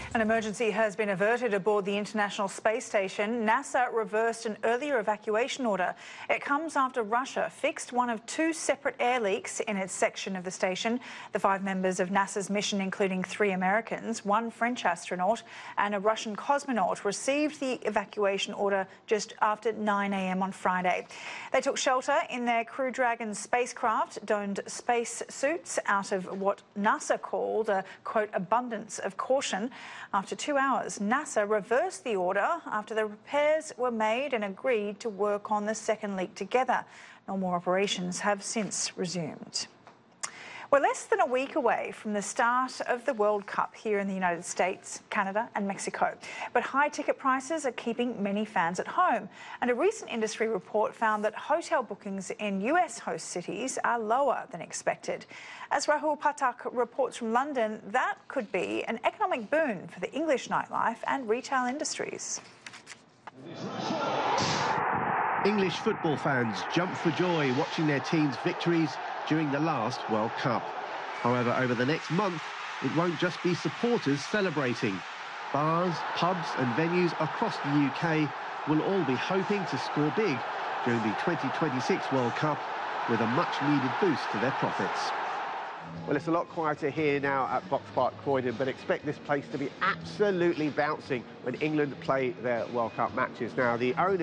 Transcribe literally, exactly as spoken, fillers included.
An emergency has been averted aboard the International Space Station. NASA reversed an earlier evacuation order. It comes after Russia fixed one of two separate air leaks in its section of the station. The five members of NASA's mission, including three Americans, one French astronaut and a Russian cosmonaut, received the evacuation order just after nine a m on Friday. They took shelter in their Crew Dragon spacecraft, donned space suits out of what NASA called a, quote, abundance of caution. After two hours, NASA reversed the order after the repairs were made and agreed to work on the second leak together. Normal operations have since resumed. We're less than a week away from the start of the World Cup here in the United States, Canada and Mexico. But high ticket prices are keeping many fans at home. And a recent industry report found that hotel bookings in U S host cities are lower than expected. As Rahul Pathak reports from London, that could be an economic boon for the English nightlife and retail industries. English football fans jump for joy watching their team's victories during the last World Cup. However, over the next month, it won't just be supporters celebrating. Bars, pubs and venues across the U K will all be hoping to score big during the twenty twenty-six World Cup with a much-needed boost to their profits. Well, it's a lot quieter here now at Box Park Croydon, but expect this place to be absolutely bouncing when England play their World Cup matches. Now, the owner